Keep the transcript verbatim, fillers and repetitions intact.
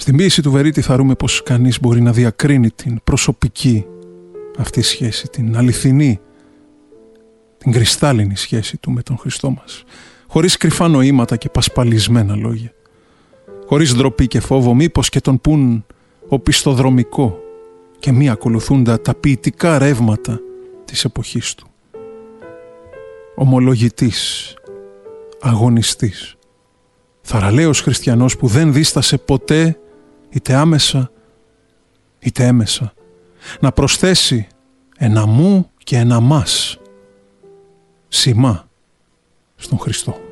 Στην ποίηση του Βερίτη θα ρούμε πως κανείς μπορεί να διακρίνει την προσωπική αυτή σχέση, την αληθινή, την κρυστάλλινη σχέση του με τον Χριστό μας, χωρίς κρυφά νοήματα και πασπαλισμένα λόγια, χωρίς ντροπή και φόβο μήπως και τον πουν οπισθοδρομικό και μη ακολουθούντα τα ποιητικά ρεύματα της εποχής του. Ομολογητής, αγωνιστής, θαραλέος χριστιανός που δεν δίστασε ποτέ, είτε άμεσα είτε έμεσα, να προσθέσει ένα μου και ένα μας σημά στον Χριστό.